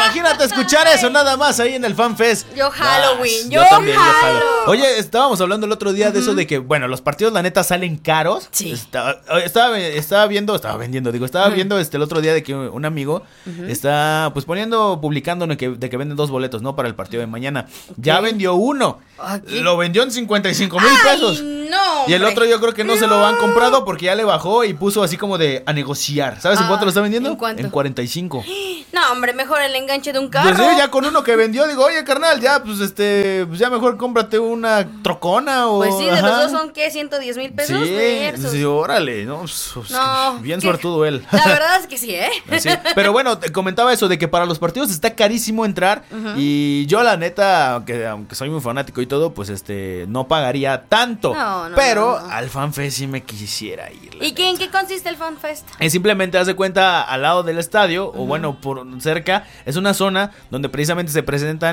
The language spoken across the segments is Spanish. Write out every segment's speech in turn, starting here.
Imagínate escuchar eso nada más ahí en el FanFest. Yo Halloween, yo también, yo jalo. Oye, estábamos hablando el otro día de eso de que, bueno, los partidos la neta salen caros. Sí. Estaba viendo el otro día de que un amigo está pues publicando de que venden 2 boletos, ¿no? Para el partido de mañana. Okay. Ya vendió uno. ¿Qué? Lo vendió en 55,000 pesos. No, y el otro yo creo que no se lo han comprado porque ya le bajó y puso así como de a negociar. ¿Sabes en cuánto lo está vendiendo? ¿En cuánto? En 45. No, hombre, mejor el enganche de un carro. Pues sí, ya con uno que vendió, digo, oye, carnal, ya, pues ya mejor cómprate una trocona o... Pues sí, de los dos son, ¿qué? 110,000 pesos. Sí, órale, ¿no? Bien suertudo él. La verdad es que sí, ¿eh? Sí, pero bueno, te comentaba eso de que para los partidos está carísimo entrar y yo la neta, aunque soy muy fanático y todo, pues no pagaría tanto. Pero al FanFest sí me quisiera ir. ¿Y en qué consiste el FanFest? Simplemente haz de cuenta al lado del estadio, o bueno, por cerca, es una zona donde precisamente se presentan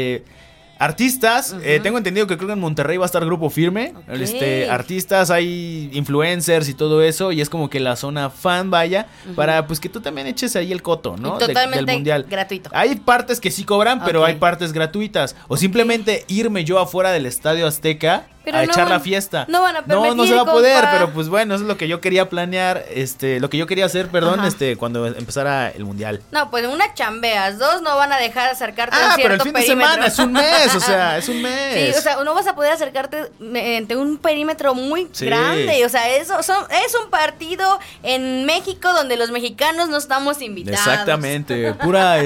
artistas. Tengo entendido que creo que en Monterrey va a estar Grupo Firme. Okay. Artistas, hay influencers y todo eso. Y es como que la zona fan vaya para pues que tú también eches ahí el coto, ¿no? Totalmente del mundial. Gratuito. Hay partes que sí cobran, pero hay partes gratuitas. O simplemente irme yo afuera del Estadio Azteca a echar la fiesta. No van a permitir, no se va a poder, pero pues bueno, eso es lo que yo quería planear, lo que yo quería hacer, cuando empezara el mundial. No, pues una chambeas, 2 no van a dejar acercarte a un cierto pero el fin perímetro. de semana, es un mes, es un mes. Sí, no vas a poder acercarte entre un perímetro muy grande, es un partido en México donde los mexicanos no estamos invitados. Exactamente,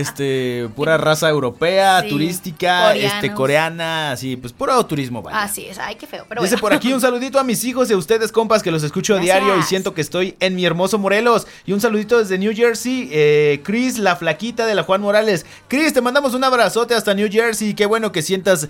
pura raza europea, turística, coreana, así, pues puro turismo, vaya. Así es, ay, qué feo, pero dice por aquí un saludito a mis hijos y a ustedes, compas, que los escucho diario y siento que estoy en mi hermoso Morelos. Y un saludito desde New Jersey, Chris, la flaquita de la Juan Morales. Chris, te mandamos un abrazote hasta New Jersey. Qué bueno que sientas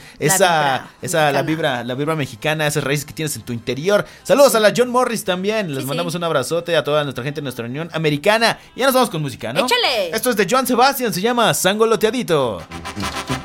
la vibra mexicana, esas raíces que tienes en tu interior. Saludos a la John Morris también. Les mandamos un abrazote a toda nuestra gente de nuestra Unión Americana. Y ya nos vamos con música, ¿no? Échale. Esto es de Joan Sebastian, se llama Sangoloteadito.